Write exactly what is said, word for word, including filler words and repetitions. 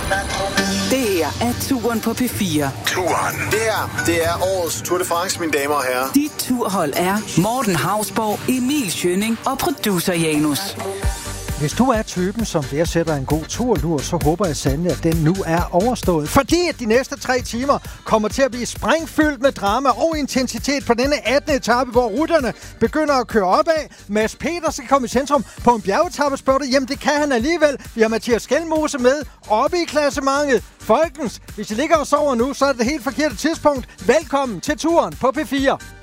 Det her er Turen på P fire. Turen. Det her, det er årets Tour de France, mine damer og herrer. Dit turhold er Morten Hausborg, Emil Schønning og producer Janus. Hvis du er typen, som værdsætter en god turlur, så håber jeg sandelig, at den nu er overstået. Fordi at de næste tre timer kommer til at blive sprængfyldt med drama og intensitet på denne attende etape, hvor rytterne begynder at køre opad. Mads Peter skal komme i centrum på en bjergetappe, spørger du. Jamen det kan han alligevel. Vi har Mathias Skelmose med oppe i klassementet. Folkens, hvis I ligger og sover nu, så er det det helt forkerte tidspunkt. Velkommen til Turen på P fire.